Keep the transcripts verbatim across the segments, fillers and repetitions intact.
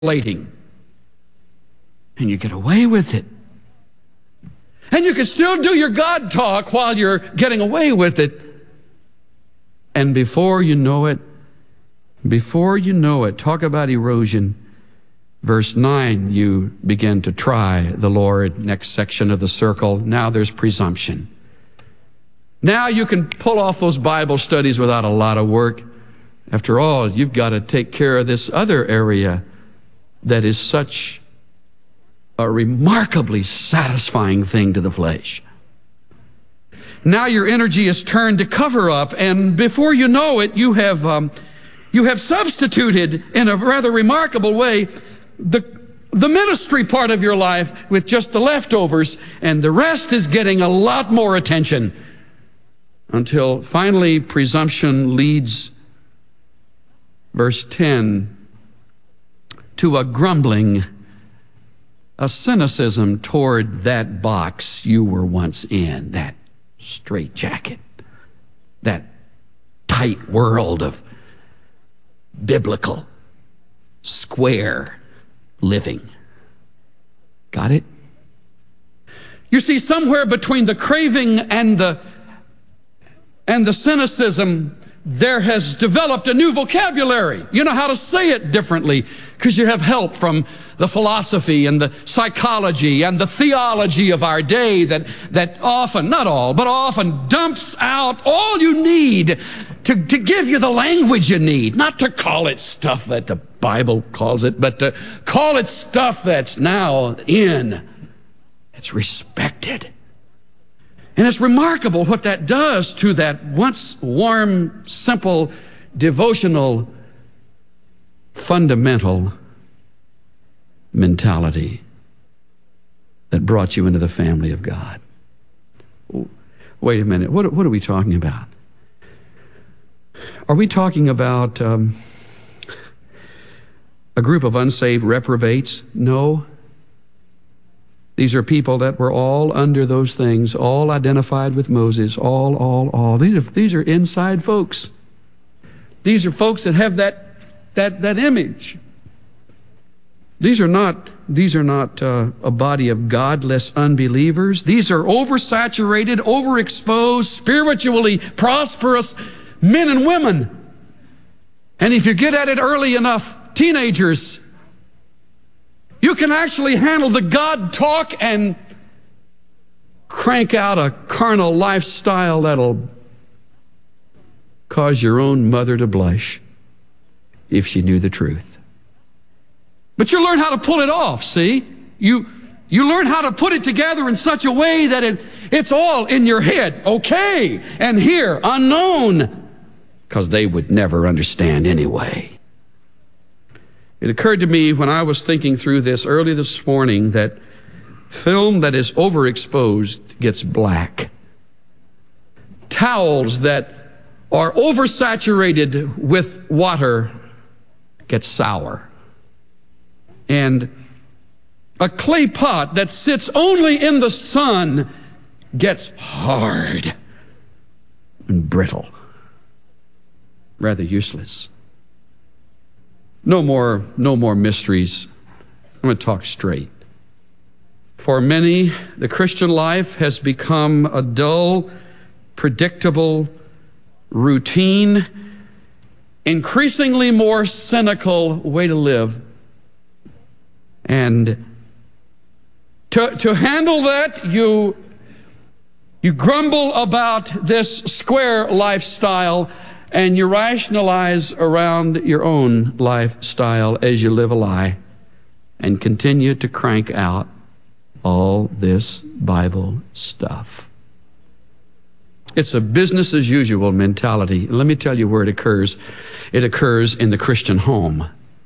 And you get away with it. And you can still do your God talk while you're getting away with it. And before you know it, before you know it, talk about erosion. Verse nine, you begin to try the Lord. Next section of the circle. Now there's presumption. Now you can pull off those Bible studies without a lot of work. After all, you've got to take care of this other area that is such a remarkably satisfying thing to the flesh. Now your energy is turned to cover up, and before you know it, you have um, you have substituted in a rather remarkable way the the ministry part of your life with just the leftovers, and the rest is getting a lot more attention until finally presumption leads, verse ten, to a grumbling, a cynicism toward that box you were once in, that straitjacket, that tight world of biblical, square living. Got it? You see, somewhere between the craving and the and the cynicism, there has developed a new vocabulary. You know how to say it differently because you have help from the philosophy and the psychology and the theology of our day that, that often, not all, but often dumps out all you need to, to give you the language you need. Not to call it stuff that the Bible calls it, but to call it stuff that's now in. It's respected. And it's remarkable what that does to that once warm, simple, devotional, fundamental mentality that brought you into the family of God. Wait a minute, what, what are we talking about? Are we talking about um, a group of unsaved reprobates? No. These are people that were all under those things, all identified with Moses, all, all, all. These are, these are inside folks. These are folks that have that, that, that image. These are not, these are not uh, a body of godless unbelievers. These are oversaturated, overexposed, spiritually prosperous men and women. And if you get at it early enough, teenagers, you can actually handle the God talk and crank out a carnal lifestyle that'll cause your own mother to blush if she knew the truth. But you learn how to pull it off, see? You, you learn how to put it together in such a way that it, it's all in your head, okay, and here, unknown, because they would never understand anyway. It occurred to me when I was thinking through this early this morning that film that is overexposed gets black. Towels that are oversaturated with water get sour. And a clay pot that sits only in the sun gets hard and brittle, rather useless. No more, no more mysteries. I'm going to talk straight. For many, the Christian life has become a dull, predictable, routine, increasingly more cynical way to live. And to, to handle that, you, you grumble about this square lifestyle, and you rationalize around your own lifestyle as you live a lie and continue to crank out all this Bible stuff. It's a business as usual mentality. Let me tell you where it occurs. It occurs in the Christian home.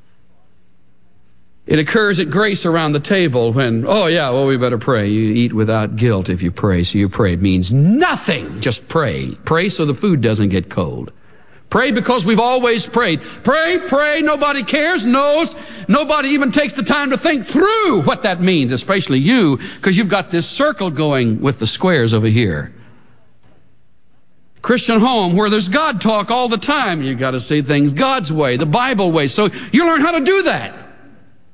It occurs at Grace around the table when, oh yeah, well, we better pray. You eat without guilt if you pray. So you pray. It means nothing. Just pray. Pray so the food doesn't get cold. Pray because we've always prayed. Pray, pray, nobody cares, knows. Nobody even takes the time to think through what that means, especially you, because you've got this circle going with the squares over here. Christian home where there's God talk all the time. You've got to say things God's way, the Bible way. So you learn how to do that.